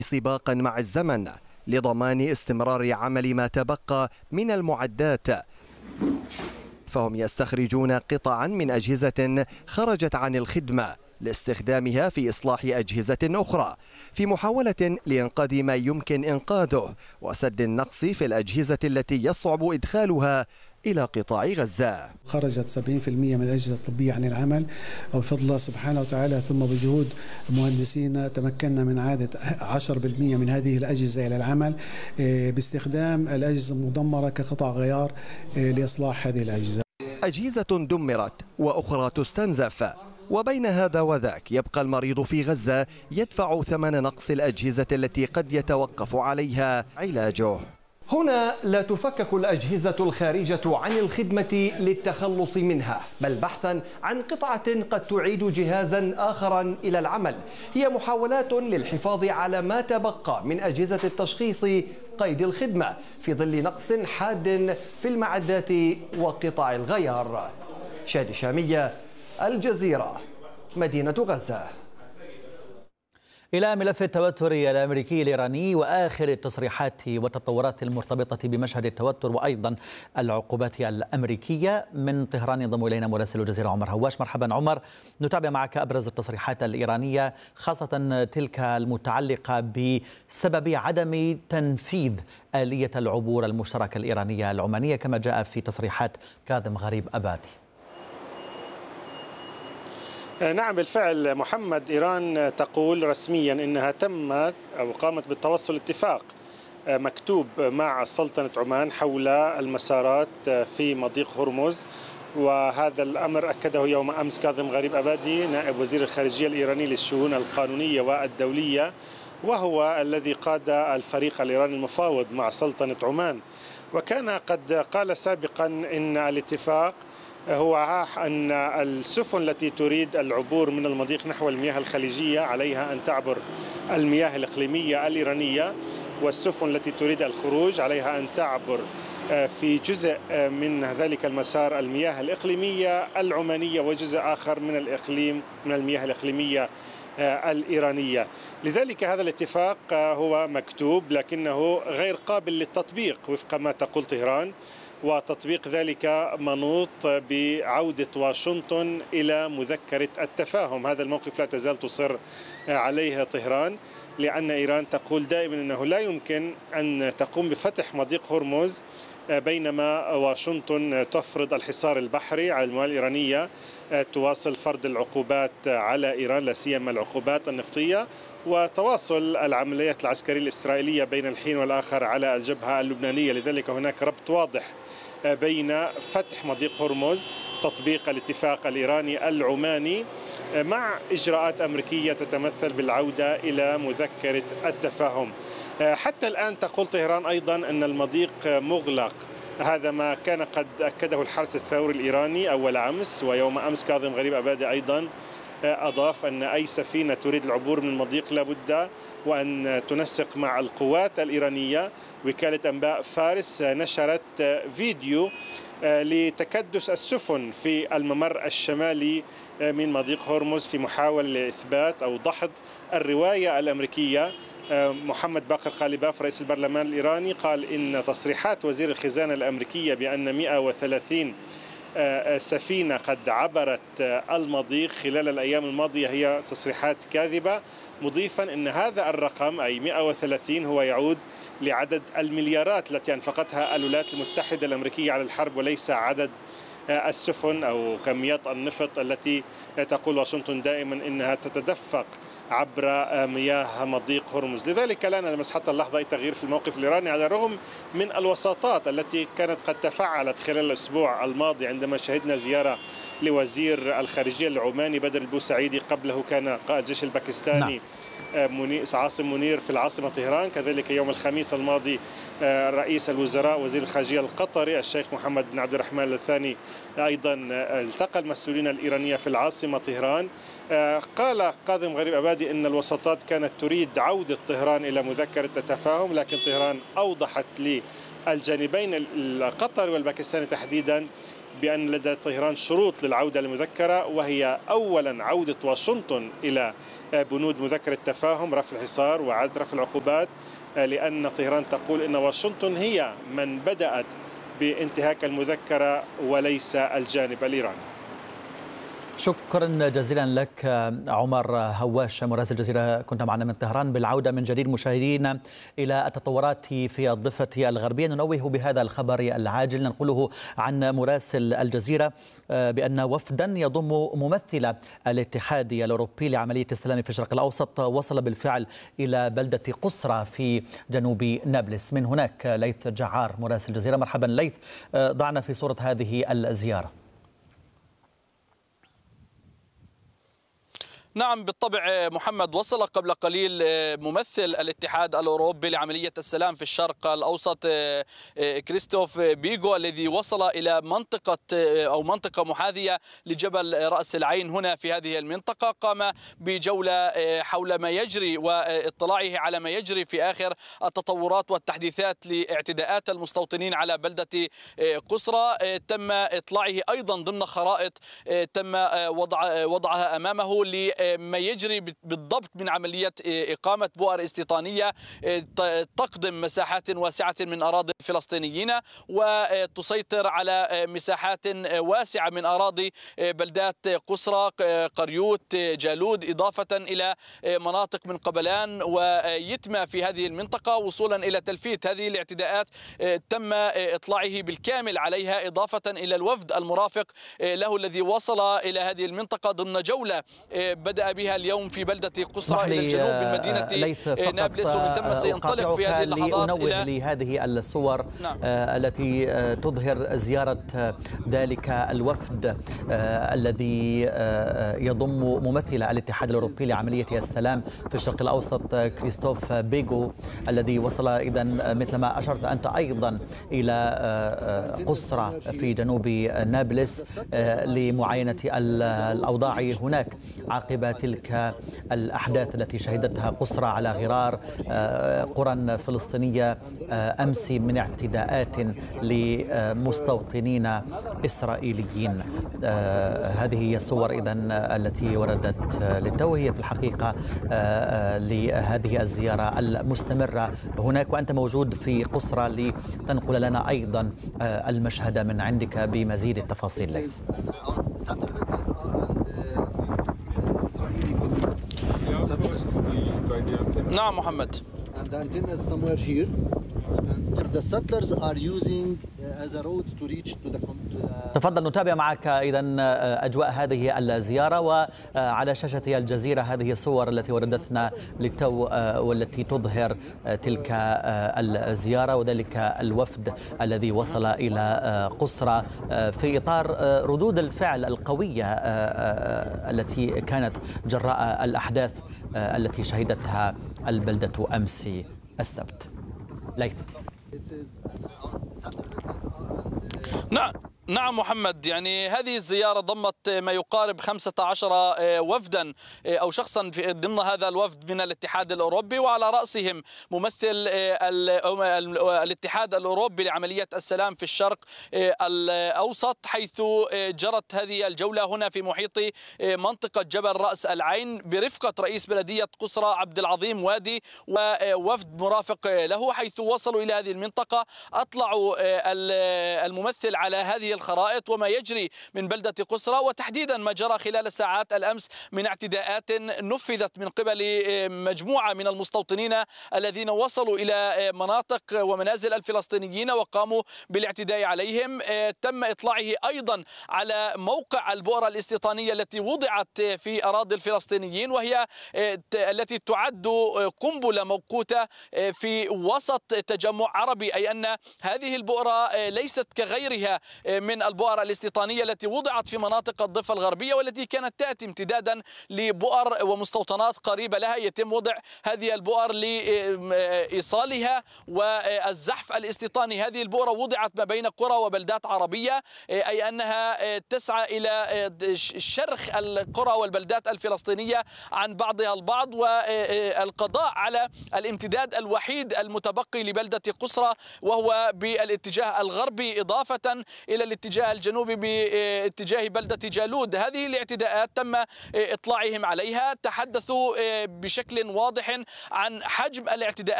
سباقا مع الزمن لضمان استمرار عمل ما تبقى من المعدات، فهم يستخرجون قطعا من أجهزة خرجت عن الخدمة لاستخدامها في إصلاح أجهزة أخرى في محاولة لإنقاذ ما يمكن إنقاذه وسد النقص في الأجهزة التي يصعب إدخالها إلى قطاع غزة. خرجت 70% من الأجهزة الطبية عن العمل وبفضل الله سبحانه وتعالى ثم بجهود مهندسينا تمكنا من إعادة 10% من هذه الأجهزة إلى العمل باستخدام الأجهزة المدمرة كقطع غيار لإصلاح هذه الأجهزة. أجهزة دمرت وأخرى تستنزف، وبين هذا وذاك يبقى المريض في غزة يدفع ثمن نقص الأجهزة التي قد يتوقف عليها علاجه. هنا لا تفكك الأجهزة الخارجة عن الخدمة للتخلص منها، بل بحثا عن قطعة قد تعيد جهازا آخرا إلى العمل. هي محاولات للحفاظ على ما تبقى من أجهزة التشخيص قيد الخدمة في ظل نقص حاد في المعدات وقطع الغيار. شادي شامية، الجزيرة، مدينة غزة. إلى ملف التوتر الأمريكي الإيراني وآخر التصريحات والتطورات المرتبطة بمشهد التوتر وأيضا العقوبات الأمريكية. من طهران ينضم إلينا مراسل الجزيرة عمر هواش. مرحبا عمر، نتابع معك أبرز التصريحات الإيرانية خاصة تلك المتعلقة بسبب عدم تنفيذ آلية العبور المشتركة الإيرانية العمانية كما جاء في تصريحات كاظم غريب أبادي. نعم بالفعل محمد، إيران تقول رسميا أنها تمت أو قامت بالتوصل اتفاق مكتوب مع سلطنة عمان حول المسارات في مضيق هرمز، وهذا الأمر أكده يوم أمس كاظم غريب أبادي نائب وزير الخارجية الإيراني للشؤون القانونية والدولية، وهو الذي قاد الفريق الإيراني المفاوض مع سلطنة عمان. وكان قد قال سابقا أن الاتفاق هو أن السفن التي تريد العبور من المضيق نحو المياه الخليجية عليها أن تعبر المياه الإقليمية الإيرانية، والسفن التي تريد الخروج عليها أن تعبر في جزء من ذلك المسار المياه الإقليمية العمانية وجزء آخر من الإقليم من المياه الإقليمية الإيرانية. لذلك هذا الاتفاق هو مكتوب لكنه غير قابل للتطبيق وفق ما تقول طهران، وتطبيق ذلك منوط بعودة واشنطن إلى مذكرة التفاهم. هذا الموقف لا تزال تصر عليه طهران، لأن إيران تقول دائما أنه لا يمكن أن تقوم بفتح مضيق هرمز بينما واشنطن تفرض الحصار البحري على الموانئ الإيرانية، تواصل فرض العقوبات على إيران لا سيما العقوبات النفطية، وتواصل العمليات العسكرية الإسرائيلية بين الحين والآخر على الجبهة اللبنانية. لذلك هناك ربط واضح بين فتح مضيق هرمز، تطبيق الاتفاق الإيراني العماني، مع إجراءات أمريكية تتمثل بالعودة إلى مذكرة التفاهم. حتى الآن تقول طهران أيضا أن المضيق مغلق، هذا ما كان قد أكده الحرس الثوري الإيراني أول أمس، ويوم أمس كاظم غريب أبادي أيضا أضاف أن أي سفينة تريد العبور من المضيق لابد وأن تنسق مع القوات الإيرانية. وكالة أنباء فارس نشرت فيديو لتكدس السفن في الممر الشمالي من مضيق هرمز في محاولة لإثبات أو دحض الرواية الأمريكية. محمد باقر قالباف رئيس البرلمان الإيراني قال إن تصريحات وزير الخزانة الأمريكية بأن 130 سفينة قد عبرت المضيق خلال الأيام الماضية هي تصريحات كاذبة، مضيفا أن هذا الرقم أي 130 هو يعود لعدد المليارات التي أنفقتها الولايات المتحدة الأمريكية على الحرب وليس عدد السفن أو كميات النفط التي تقول واشنطن دائما إنها تتدفق عبر مياه مضيق هرمز. لذلك لا نلمس حتى اللحظة أي تغيير في الموقف الإيراني على الرغم من الوساطات التي كانت قد تفعلت خلال الأسبوع الماضي عندما شهدنا زيارة لوزير الخارجية العماني بدر البوسعيدي، قبله كان قائد الجيش الباكستاني عاصم منير في العاصمة طهران، كذلك يوم الخميس الماضي رئيس الوزراء وزير الخارجية القطري الشيخ محمد بن عبد الرحمن الثاني أيضا التقى المسؤولين الإيرانية في العاصمة طهران. قال كاظم غريب أبادي أن الوساطات كانت تريد عودة طهران إلى مذكرة التفاهم، لكن طهران أوضحت للجانبين القطري والباكستاني تحديدا بأن لدى طهران شروط للعودة للمذكرة، وهي أولا عودة واشنطن إلى بنود مذكرة التفاهم، رفع الحصار وإعادة رفع العقوبات، لأن طهران تقول أن واشنطن هي من بدأت بانتهاك المذكرة وليس الجانب الإيراني. شكرا جزيلا لك عمر هواش مراسل الجزيرة، كنت معنا من طهران. بالعودة من جديد مشاهدينا إلى التطورات في الضفة الغربية، ننوه بهذا الخبر العاجل ننقله عن مراسل الجزيرة بأن وفدا يضم ممثل الاتحاد الأوروبي لعملية السلام في الشرق الأوسط وصل بالفعل إلى بلدة قصرى في جنوب نابلس. من هناك ليث جعار مراسل الجزيرة. مرحبا ليث، ضعنا في صورة هذه الزيارة. نعم بالطبع محمد، وصل قبل قليل ممثل الاتحاد الأوروبي لعملية السلام في الشرق الأوسط كريستوف بيغو، الذي وصل إلى منطقة محاذية لجبل رأس العين هنا في هذه المنطقة. قام بجولة حول ما يجري واطلاعه على ما يجري في آخر التطورات والتحديثات لاعتداءات المستوطنين على بلدة قصرى. تم إطلاعه أيضا ضمن خرائط تم وضعها أمامه ما يجري بالضبط من عملية إقامة بؤر استيطانية تقدم مساحات واسعة من أراضي الفلسطينيين وتسيطر على مساحات واسعة من أراضي بلدات قصرى، قريوت، جالود، إضافة إلى مناطق من قبلان ويتمى في هذه المنطقة، وصولا إلى تلفيت هذه الاعتداءات تم إطلاعه بالكامل عليها، إضافة إلى الوفد المرافق له الذي وصل إلى هذه المنطقة ضمن جولة بدأ بها اليوم في بلدة قصرى إلى الجنوب من مدينة نابلس، ومن ثم سينطلق في هذه اللحظات إلى لهذه الصور التي تظهر زيارة ذلك الوفد الذي يضم ممثل الاتحاد الأوروبي لعملية السلام في الشرق الأوسط كريستوف بيغو، الذي وصل إذا مثل ما أشرت أنت أيضا إلى قصرى في جنوب نابلس لمعاينة الأوضاع هناك عقب تلك الأحداث التي شهدتها قصرى على غرار قرى فلسطينية أمس من اعتداءات لمستوطنين إسرائيليين. هذه هي الصور إذن التي وردت للتو، هي في الحقيقة لهذه الزيارة المستمرة هناك، وأنت موجود في قصرى لتنقل لنا أيضا المشهد من عندك بمزيد التفاصيل. ليث. نعم محمد. تفضل نتابع معك إذا أجواء هذه الزيارة، وعلى شاشة الجزيرة هذه الصور التي وردتنا للتو والتي تظهر تلك الزيارة وذلك الوفد الذي وصل إلى قصرى في إطار ردود الفعل القوية التي كانت جراء الأحداث التي شهدتها البلدة أمس السبت. ليث. نعم محمد، يعني هذه الزيارة ضمت ما يقارب 15 وفدا أو شخصا ضمن هذا الوفد من الاتحاد الأوروبي، وعلى رأسهم ممثل الاتحاد الأوروبي لعملية السلام في الشرق الأوسط، حيث جرت هذه الجولة هنا في محيط منطقة جبل رأس العين برفقة رئيس بلدية قصرى عبد العظيم وادي ووفد مرافق له، حيث وصلوا إلى هذه المنطقة. أطلعوا الممثل على هذه الخرائط وما يجري من بلدة قصرى، وتحديدا ما جرى خلال ساعات الأمس من اعتداءات نفذت من قبل مجموعة من المستوطنين الذين وصلوا إلى مناطق ومنازل الفلسطينيين وقاموا بالاعتداء عليهم. تم إطلاعه أيضا على موقع البؤرة الاستيطانية التي وضعت في أراضي الفلسطينيين، وهي التي تعد قنبلة موقوتة في وسط تجمع عربي، أي أن هذه البؤرة ليست كغيرها من البؤر الاستيطانية التي وضعت في مناطق الضفة الغربية والتي كانت تأتي امتدادا لبؤر ومستوطنات قريبة لها. يتم وضع هذه البؤر لإيصالها والزحف الاستيطاني. هذه البؤرة وضعت ما بين قرى وبلدات عربية، أي أنها تسعى إلى شرخ القرى والبلدات الفلسطينية عن بعضها البعض والقضاء على الامتداد الوحيد المتبقي لبلدة قصرى وهو بالاتجاه الغربي، إضافة إلى الاتجاه الجنوبي باتجاه بلدة جالود. هذه الاعتداءات تم إطلاعهم عليها، تحدثوا بشكل واضح عن حجم الاعتداءات